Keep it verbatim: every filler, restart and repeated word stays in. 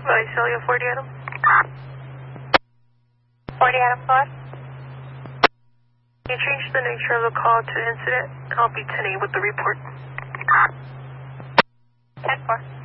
Visalia, forty Adam. forty Adam, five. You changed the nature of the call to incident. I'll be ten eight with the report. ten four.